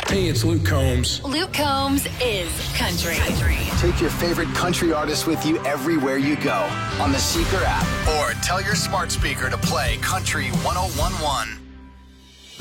Hey, it's Luke Combs. Luke Combs is country. Take your favorite country artist with you everywhere you go on the Seeker app or tell your smart speaker to play Country 1011.